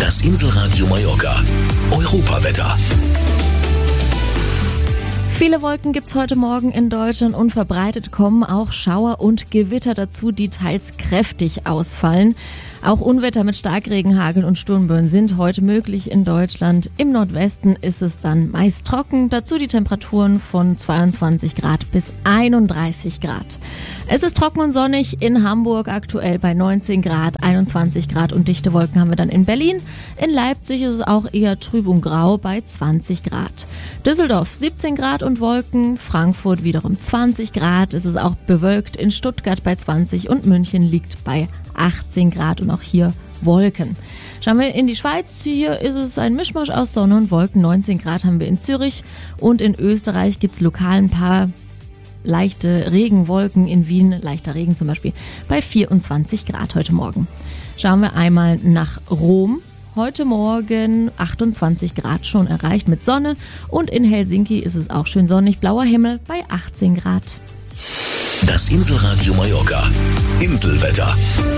Das Inselradio Mallorca. Europawetter. Viele Wolken gibt's heute Morgen in Deutschland und verbreitet kommen auch Schauer und Gewitter dazu, die teils kräftig ausfallen. Auch Unwetter mit Starkregen, Hagel und Sturmböen sind heute möglich in Deutschland. Im Nordwesten ist es dann meist trocken, dazu die Temperaturen von 22 Grad bis 31 Grad. Es ist trocken und sonnig in Hamburg, aktuell bei 19 Grad, 21 Grad und dichte Wolken haben wir dann in Berlin. In Leipzig ist es auch eher trüb und grau bei 20 Grad. Düsseldorf 17 Grad und Wolken, Frankfurt wiederum 20 Grad, es ist auch bewölkt in Stuttgart bei 20 und München liegt bei 18 Grad und auch hier Wolken. Schauen wir in die Schweiz, hier ist es ein Mischmasch aus Sonne und Wolken. 19 Grad haben wir in Zürich und in Österreich gibt es lokal ein paar leichte Regenwolken. In Wien, leichter Regen zum Beispiel, bei 24 Grad heute Morgen. Schauen wir einmal nach Rom. Heute Morgen 28 Grad schon erreicht mit Sonne und in Helsinki ist es auch schön sonnig, blauer Himmel bei 18 Grad. Das Inselradio Mallorca. Inselwetter.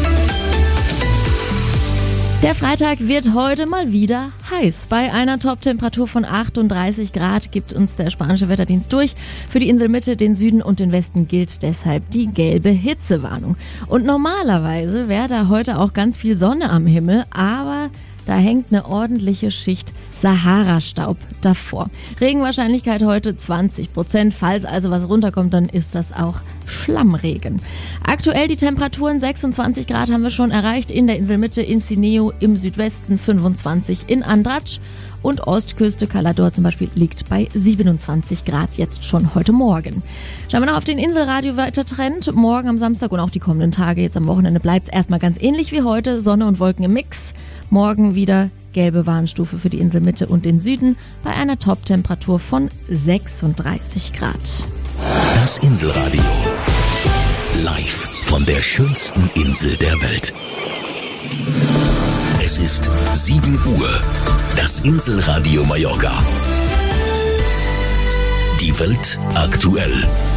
Der Freitag wird heute mal wieder heiß. Bei einer Top-Temperatur von 38 Grad gibt uns der spanische Wetterdienst durch. Für die Inselmitte, den Süden und den Westen gilt deshalb die gelbe Hitzewarnung. Und normalerweise wäre da heute auch ganz viel Sonne am Himmel, aber da hängt eine ordentliche Schicht Sahara-Staub davor. Regenwahrscheinlichkeit heute 20%. Falls also was runterkommt, dann ist das auch Schlammregen. Aktuell die Temperaturen 26 Grad haben wir schon erreicht. In der Inselmitte, in Sineo, im Südwesten 25, in Andratsch und Ostküste, Calador zum Beispiel, liegt bei 27 Grad jetzt schon heute Morgen. Schauen wir noch auf den Inselradio-Wettertrend. Morgen am Samstag und auch die kommenden Tage, jetzt am Wochenende, bleibt es erstmal ganz ähnlich wie heute. Sonne und Wolken im Mix. Morgen wieder gelbe Warnstufe für die Inselmitte und den Süden bei einer Top-Temperatur von 36 Grad. Das Inselradio. Live von der schönsten Insel der Welt. Es ist 7 Uhr. Das Inselradio Mallorca. Die Welt aktuell.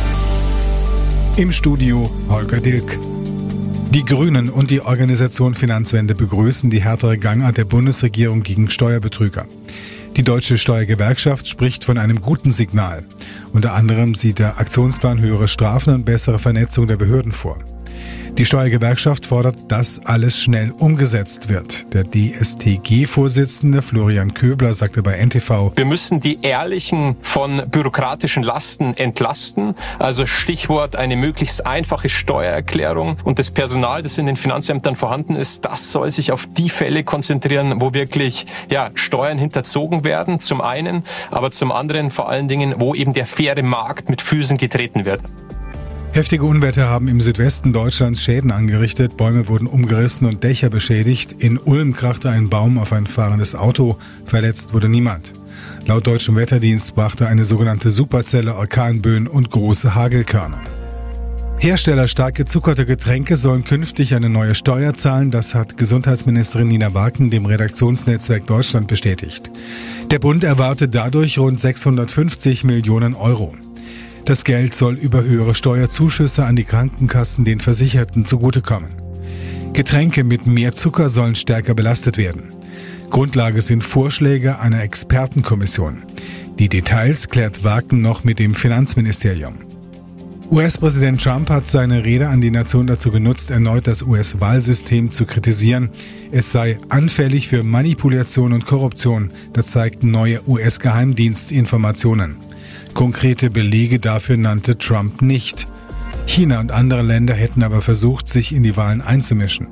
Im Studio Holger Dilk. Die Grünen und die Organisation Finanzwende begrüßen die härtere Gangart der Bundesregierung gegen Steuerbetrüger. Die Deutsche Steuergewerkschaft spricht von einem guten Signal. Unter anderem sieht der Aktionsplan höhere Strafen und bessere Vernetzung der Behörden vor. Die Steuergewerkschaft fordert, dass alles schnell umgesetzt wird. Der DSTG-Vorsitzende Florian Köbler sagte bei NTV: Wir müssen die Ehrlichen von bürokratischen Lasten entlasten. Also Stichwort eine möglichst einfache Steuererklärung. Und das Personal, das in den Finanzämtern vorhanden ist, das soll sich auf die Fälle konzentrieren, wo wirklich Steuern hinterzogen werden, zum einen, aber zum anderen vor allen Dingen, wo eben der faire Markt mit Füßen getreten wird. Heftige Unwetter haben im Südwesten Deutschlands Schäden angerichtet. Bäume wurden umgerissen und Dächer beschädigt. In Ulm krachte ein Baum auf ein fahrendes Auto. Verletzt wurde niemand. Laut deutschem Wetterdienst brachte eine sogenannte Superzelle Orkanböen und große Hagelkörner. Hersteller stark gezuckerte Getränke sollen künftig eine neue Steuer zahlen. Das hat Gesundheitsministerin Nina Waken dem Redaktionsnetzwerk Deutschland bestätigt. Der Bund erwartet dadurch rund 650 Millionen Euro. Das Geld soll über höhere Steuerzuschüsse an die Krankenkassen den Versicherten zugutekommen. Getränke mit mehr Zucker sollen stärker belastet werden. Grundlage sind Vorschläge einer Expertenkommission. Die Details klärt Waken noch mit dem Finanzministerium. US-Präsident Trump hat seine Rede an die Nation dazu genutzt, erneut das US-Wahlsystem zu kritisieren. Es sei anfällig für Manipulation und Korruption, das zeigten neue US-Geheimdienstinformationen. Konkrete Belege dafür nannte Trump nicht. China und andere Länder hätten aber versucht, sich in die Wahlen einzumischen.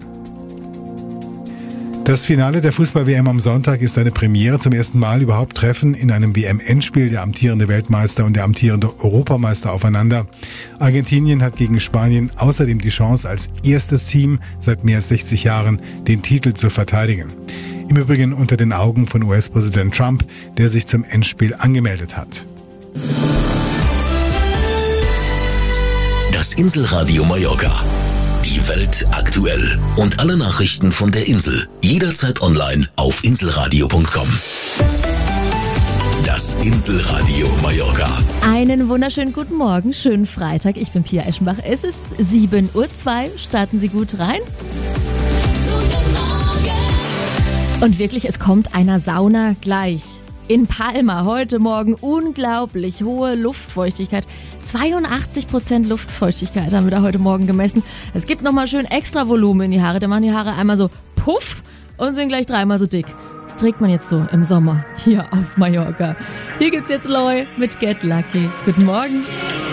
Das Finale der Fußball-WM am Sonntag ist eine Premiere. Zum ersten Mal überhaupt treffen in einem WM-Endspiel der amtierende Weltmeister und der amtierende Europameister aufeinander. Argentinien hat gegen Spanien außerdem die Chance, als erstes Team seit mehr als 60 Jahren den Titel zu verteidigen. Im Übrigen unter den Augen von US-Präsident Trump, der sich zum Endspiel angemeldet hat. Das Inselradio Mallorca. Die Welt aktuell. Und alle Nachrichten von der Insel. Jederzeit online auf inselradio.com. Das Inselradio Mallorca. Einen wunderschönen guten Morgen, schönen Freitag. Ich bin Pia Eschenbach. Es ist 7:02 Uhr. Starten Sie gut rein. Guten Morgen. Und wirklich, es kommt einer Sauna gleich. In Palma heute Morgen unglaublich hohe Luftfeuchtigkeit. 82% Luftfeuchtigkeit haben wir da heute Morgen gemessen. Es gibt nochmal schön extra Volumen in die Haare. Da machen die Haare einmal so puff und sind gleich 3-mal so dick. Das trägt man jetzt so im Sommer hier auf Mallorca. Hier gibt's jetzt Loy mit Get Lucky. Guten Morgen.